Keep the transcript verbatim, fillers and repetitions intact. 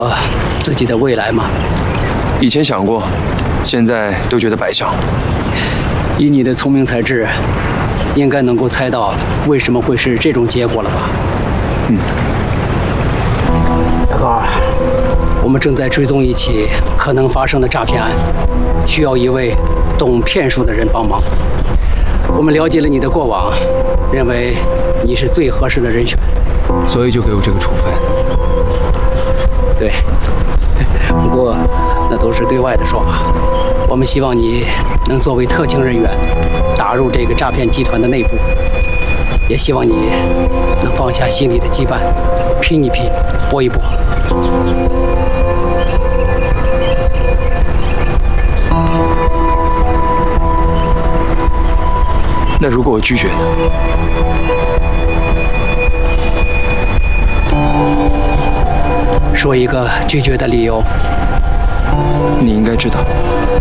呃，自己的未来吗？ 以前想过，现在都觉得白想。 以你的聪明才智，应该能够猜到为什么会是这种结果了吧？ 嗯。 大高，我们正在追踪一起可能发生的诈骗案，需要一位懂骗术的人帮忙。我们了解了你的过往，认为你是最合适的人选， 所以就给我这个处分。 对，不过那都是对外的说法。我们希望你能作为特勤人员，打入这个诈骗集团的内部，也希望你能放下心里的羁绊，拼一拼，搏一搏。 那如果我拒绝呢？ 说一个拒绝的理由。 你应该知道。